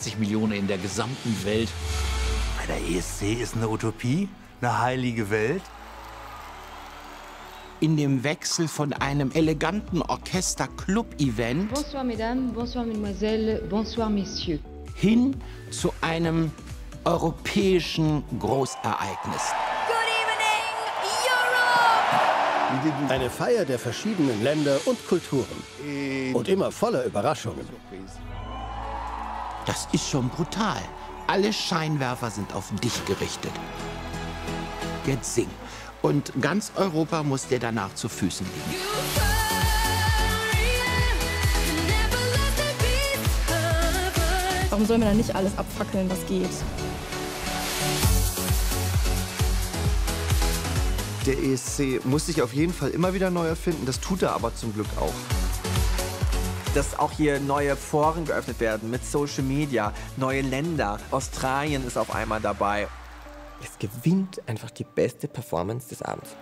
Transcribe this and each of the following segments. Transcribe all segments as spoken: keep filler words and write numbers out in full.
dreißig Millionen in der gesamten Welt. Der E S C ist eine Utopie, eine heilige Welt. In dem Wechsel von einem eleganten Orchester-Club-Event Bonsoir, Mesdames, bonsoir, Mesdemoiselles, bonsoir, Messieurs. hin zu einem europäischen Großereignis. Eine Feier der verschiedenen Länder und Kulturen. Und immer voller Überraschungen. Das ist schon brutal. Alle Scheinwerfer sind auf dich gerichtet. Jetzt sing. Und ganz Europa muss dir danach zu Füßen liegen. Warum soll man dann nicht alles abfackeln, was geht? Der E S C muss sich auf jeden Fall immer wieder neu erfinden. Das tut er aber zum Glück auch. Dass auch hier neue Foren geöffnet werden mit Social Media, neue Länder. Australien ist auf einmal dabei. Es gewinnt einfach die beste Performance des Abends.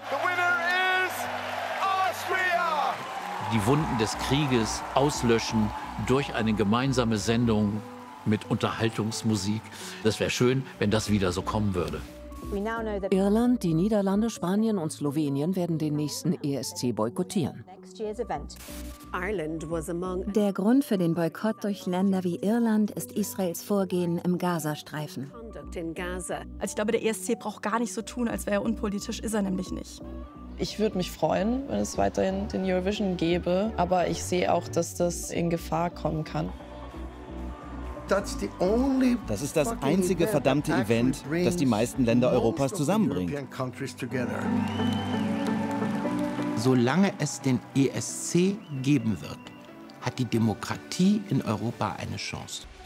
Die Wunden des Krieges auslöschen durch eine gemeinsame Sendung mit Unterhaltungsmusik. Das wäre schön, wenn das wieder so kommen würde. Irland, die Niederlande, Spanien und Slowenien werden den nächsten E S C boykottieren. Der Grund für den Boykott durch Länder wie Irland ist Israels Vorgehen im Gazastreifen. Also ich glaube, der E S C braucht gar nicht so tun, als wäre er unpolitisch, ist er nämlich nicht. Ich würde mich freuen, wenn es weiterhin den Eurovision gäbe, aber ich sehe auch, dass das in Gefahr kommen kann. Das ist das einzige verdammte Event, das die meisten Länder Europas zusammenbringt. Solange es den E S C geben wird, hat die Demokratie in Europa eine Chance.